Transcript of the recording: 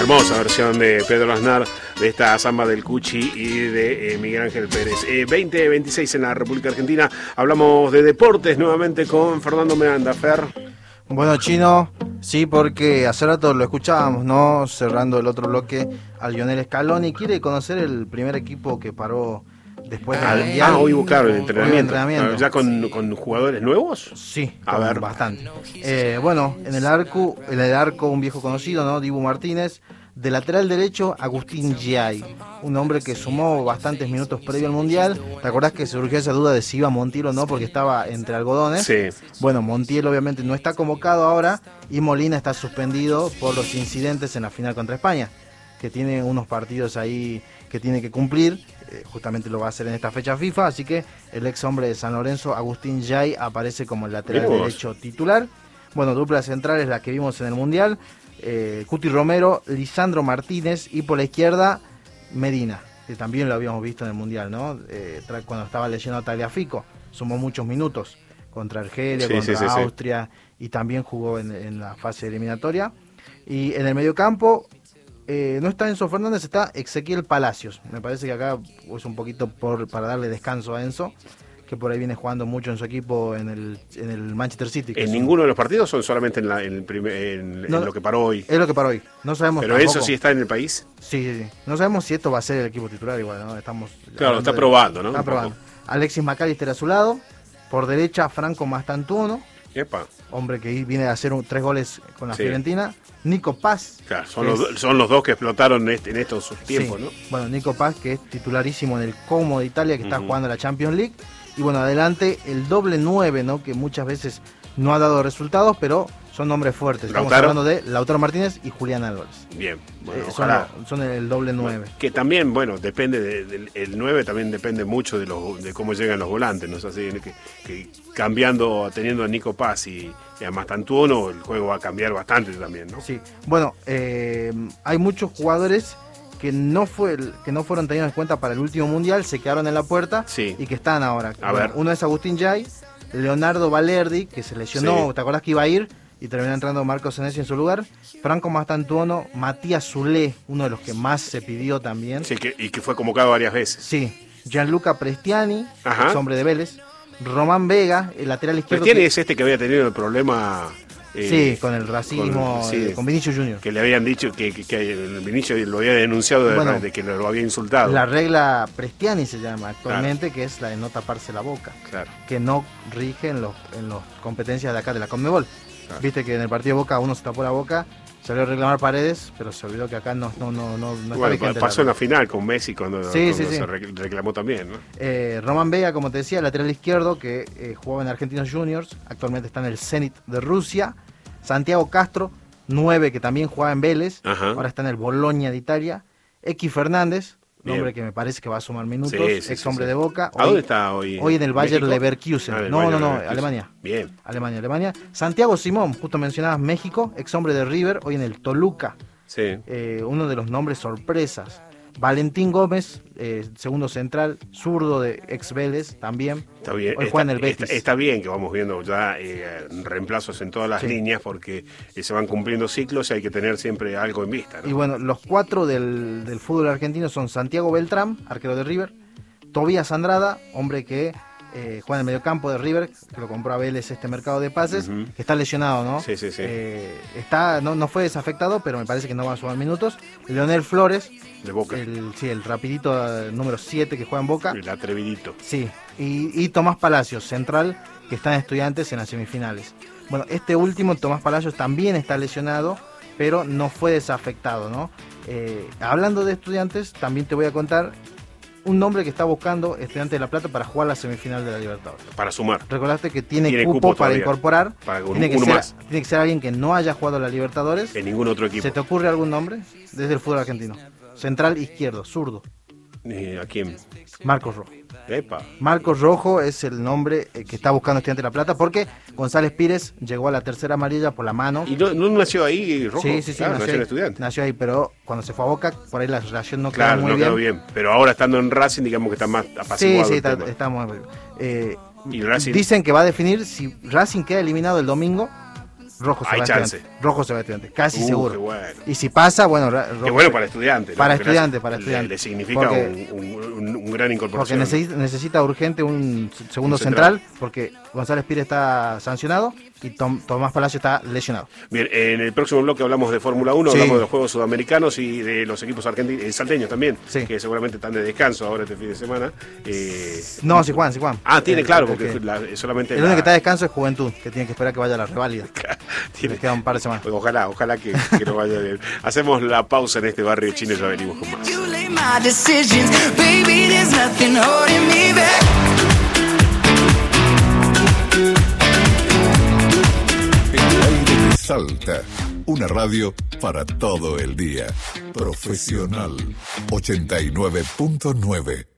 Hermosa versión de Pedro Aznar de esta samba del Cuchi y de Miguel Ángel Pérez. 20:26 en la República Argentina. Hablamos de deportes nuevamente con Fernando Miranda. Fer. Bueno, Chino, sí, porque hace rato lo escuchábamos, ¿no? Cerrando el otro bloque, al Lionel Scaloni. Quiere conocer el primer equipo que paró después del Mundial. Hoy buscaron el entrenamiento. ¿Ya con jugadores nuevos? Sí, a ver, bastante. Bueno, en el arco un viejo conocido, ¿no? Dibu Martínez. De lateral derecho, Agustín Giai, un hombre que sumó bastantes minutos previo al Mundial. ¿Te acordás que surgió esa duda de si iba Montiel o no? Porque estaba entre algodones. Sí. Bueno, Montiel obviamente no está convocado ahora y Molina está suspendido por los incidentes en la final contra España, que tiene unos partidos ahí que tiene que cumplir. Justamente lo va a hacer en esta fecha FIFA, así que el ex hombre de San Lorenzo, Agustín Giai, aparece como el lateral derecho titular. Bueno, dupla central es la que vimos en el Mundial. Cuti Romero, Lisandro Martínez y por la izquierda Medina, que también lo habíamos visto en el Mundial, ¿no? Cuando estaba lesionado Tagliafico, sumó muchos minutos contra Argelia, contra Austria y también jugó en la fase eliminatoria. Y en el mediocampo no está Enzo Fernández, está Ezequiel Palacios. Me parece que acá es un poquito para darle descanso a Enzo, que por ahí viene jugando mucho en su equipo en el Manchester City. ¿En ninguno de los partidos o solamente en lo que paró hoy? Es lo que paró hoy. No sabemos. ¿Pero tampoco. Eso sí está en el país? Sí. No sabemos si esto va a ser el equipo titular igual, ¿no? Claro, está probando, ¿no? Está probando. Alexis McAllister a su lado. Por derecha, Franco Mastantuono. Epa. Hombre que viene a hacer 3 goles con la Fiorentina. Nico Paz. Claro, son los dos que explotaron en estos tiempos, ¿no? Bueno, Nico Paz, que es titularísimo en el Como de Italia, que está jugando la Champions League. Y bueno, adelante el doble 9, ¿no? Que muchas veces no ha dado resultados, pero son nombres fuertes. Estamos hablando de Lautaro Martínez y Julián Álvarez. Bien, bueno, son el doble 9. Que también, bueno, depende el 9 también depende mucho de cómo llegan los volantes, ¿no? Es así, que cambiando, teniendo a Nico Paz y a Mastantuono, el juego va a cambiar bastante también, ¿no? Sí, bueno, hay muchos jugadores que no fueron tenidos en cuenta para el último Mundial, se quedaron en la puerta y que están ahora. Uno es Agustín Giai, Leonardo Valerdi, que se lesionó, ¿te acordás que iba a ir? Y terminó entrando Marco Senesi en su lugar. Franco Mastantuono, Matías Zulé, uno de los que más se pidió también. Sí, y que fue convocado varias veces. Sí, Gianluca Prestiani, ex hombre de Vélez. Román Vega, el lateral izquierdo. Prestiani es este que había tenido el problema... con el racismo, con Vinicius Junior. Que le habían dicho que Vinicius lo había denunciado de que lo había insultado. La regla Prestiani se llama actualmente, que es la de no taparse la boca. Claro. Que no rige en las competencias de acá de la Conmebol. Claro. Viste que en el partido de Boca uno se tapó la boca, salió a reclamar Paredes, pero se olvidó que acá no está vigente. Pasó en la final con Messi cuando se reclamó también, ¿no? Román Vega, como te decía, lateral izquierdo, que jugaba en Argentinos Juniors, actualmente está en el Zenit de Rusia. Santiago Castro, 9, que también jugaba en Vélez, ahora está en el Bologna de Italia. X Fernández, un hombre que me parece que va a sumar minutos, ex hombre de Boca. ¿A dónde está hoy? Hoy en el Bayer Leverkusen. No, Alemania. Bien. Alemania. Santiago Simón, justo mencionabas México, ex hombre de River, hoy en el Toluca. Sí. Uno de los nombres sorpresas. Valentín Gómez, segundo central, zurdo de ex Vélez también. Está bien. Hoy juega en el Betis. Está bien que vamos viendo ya reemplazos en todas las líneas porque se van cumpliendo ciclos y hay que tener siempre algo en vista, ¿no? Y bueno, los 4 del fútbol argentino son Santiago Beltrán, arquero de River, Tobías Andrada, hombre que juega en el mediocampo de River, que lo compró a Vélez este mercado de pases, que está lesionado, ¿no? Sí. No fue desafectado, pero me parece que no va a sumar minutos. Leonel Flores, de Boca. El rapidito número 7 que juega en Boca. El atrevidito. Sí, y Tomás Palacios, central, que está en Estudiantes en las semifinales. Bueno, este último, Tomás Palacios, también está lesionado, pero no fue desafectado, ¿no? Hablando de Estudiantes, también te voy a contar un nombre que está buscando Estudiantes de La Plata para jugar la semifinal de la Libertadores. Para sumar. Recordaste que tiene cupo para incorporar. Tiene que ser alguien que no haya jugado a la Libertadores. En ningún otro equipo. ¿Se te ocurre algún nombre? Desde el fútbol argentino. Central izquierdo, zurdo. ¿A quién? Marcos Rojo. Epa. Marcos Rojo es el nombre que está buscando Estudiantes de La Plata porque González Pires llegó a la tercera amarilla por la mano. ¿Y no nació ahí Rojo? Sí, claro, nació en Estudiantes. Nació ahí, pero cuando se fue a Boca, por ahí la relación no quedó muy bien. Quedó bien. Pero ahora estando en Racing, digamos que está más apaciguado. Sí, está muy bien. ¿Y Racing? Dicen que va a definir si Racing queda eliminado el domingo. Rojo se Hay va chance. Estudiantes. Rojo se va Estudiantes, casi seguro. Qué bueno. Y si pasa, bueno, rojo. Qué bueno para Estudiantes. Para Porque Estudiantes. Le significa Porque- un gran Porque incorporación. necesita urgente un segundo Un central. central, porque González Pires está sancionado y Tomás Palacio está lesionado. Bien, en el próximo bloque hablamos de Fórmula 1, Sí. hablamos de los Juegos Sudamericanos y de los equipos argentinos, salteños también, Sí. que seguramente están de descanso ahora este fin de semana. No, sí Juan. Tiene, claro, el porque que- solamente... el único que está de descanso es Juventud, que tiene que esperar que vaya a la reválida. tiene- Le queda un par de semanas. Pues ojalá que no vaya bien. Hacemos la pausa en este barrio chino y ya venimos con más. You lay my decisions, baby, there's nothing holding me back. El aire de Salta, una radio para todo el día. Profesional 89.9.